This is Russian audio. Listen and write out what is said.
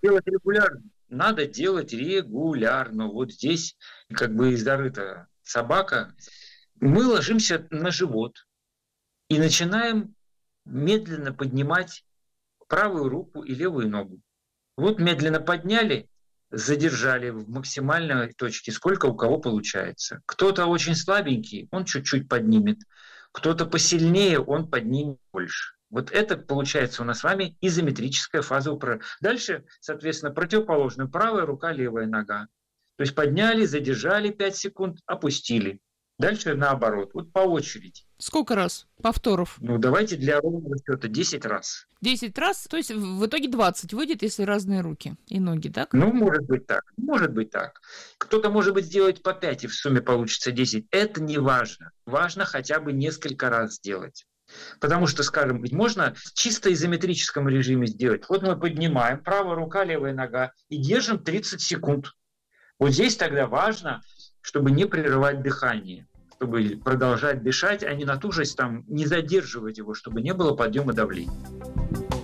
делать регулярно. Надо делать регулярно. Вот здесь как бы и зарыта собака. Мы ложимся на живот и начинаем медленно поднимать правую руку и левую ногу. Вот медленно подняли, задержали в максимальной точке, сколько у кого получается. Кто-то очень слабенький, он чуть-чуть поднимет. Кто-то посильнее, он поднимет больше. Вот это получается у нас с вами изометрическая фаза упражнения. Дальше, соответственно, противоположную. Правая рука, левая нога. То есть подняли, задержали 5 секунд, опустили. Дальше наоборот, вот по очереди. Сколько раз повторов? Давайте для ровного счета 10 раз. 10 раз, то есть в итоге 20 выйдет, если разные руки и ноги, так? Может быть так, может быть так. Кто-то, может быть, сделать по 5, и в сумме получится 10. Это не важно. Важно хотя бы несколько раз сделать. Потому что, скажем, ведь можно в чисто изометрическом режиме сделать. Вот мы поднимаем, правая рука, левая нога, и держим 30 секунд. Вот здесь тогда важно, чтобы не прерывать дыхание, чтобы продолжать дышать, а не натужить, не задерживать его, чтобы не было подъема давления.